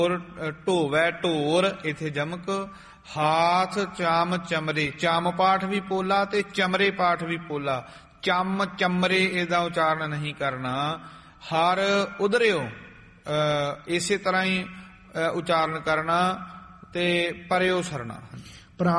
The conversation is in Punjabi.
ਢੋਵੈ ਢੋਰ, ਇਥੇ ਜਮਕ। ਹਾਥ ਚਾਮ ਚਮਰੇ, ਚਾਮ ਪਾਠ ਵੀ ਪੋਲਾ ਤੇ ਚਮਰੇ ਪਾਠ ਵੀ ਪੋਲਾ। ਚਮ ਚਮਰੇ ਇਹਦਾ ਉਚਾਰਨ ਨਹੀਂ ਕਰਨਾ। ਹਰ ਉਧਰਿਓ ਇਸੇ ਤਰ੍ਹਾਂ ਹੀ ਉਚਾਰਨ ਕਰਨਾ ਤੇ ਪਰਿਓ ਸਰਨਾ।